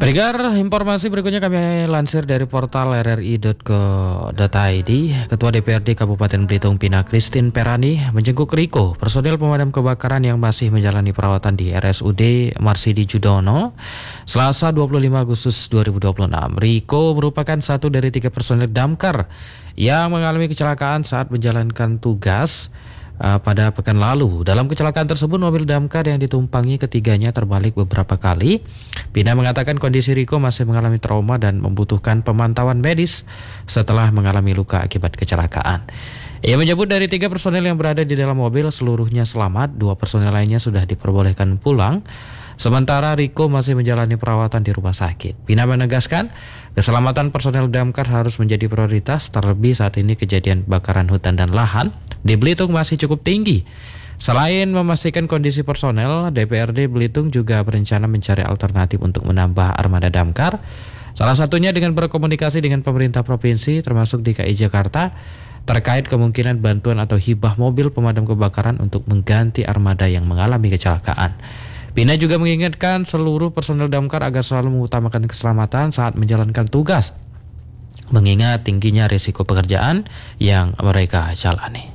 Pendengar, informasi berikutnya kami lansir dari portal rri.co.id. Ketua DPRD Kabupaten Belitung Pina Christine Perani menjenguk Riko, personil pemadam kebakaran yang masih menjalani perawatan di RSUD Marsidi Judono, Selasa 25 Agustus 2026. Riko merupakan satu dari 3 personil damkar yang mengalami kecelakaan saat menjalankan tugas pada pekan lalu. Dalam kecelakaan tersebut, mobil damkar yang ditumpangi ketiganya terbalik beberapa kali. Pina mengatakan kondisi Riko masih mengalami trauma dan membutuhkan pemantauan medis setelah mengalami luka akibat kecelakaan. Ia menyebut dari 3 personel yang berada di dalam mobil seluruhnya selamat, 2 personel lainnya sudah diperbolehkan pulang. Sementara Riko masih menjalani perawatan di rumah sakit. Pina menegaskan keselamatan personel damkar harus menjadi prioritas, terlebih saat ini kejadian kebakaran hutan dan lahan di Belitung masih cukup tinggi. Selain memastikan kondisi personel, DPRD Belitung juga berencana mencari alternatif untuk menambah armada damkar. Salah satunya dengan berkomunikasi dengan pemerintah provinsi termasuk DKI Jakarta terkait kemungkinan bantuan atau hibah mobil pemadam kebakaran untuk mengganti armada yang mengalami kecelakaan. Pina juga mengingatkan seluruh personel damkar agar selalu mengutamakan keselamatan saat menjalankan tugas, mengingat tingginya risiko pekerjaan yang mereka jalani.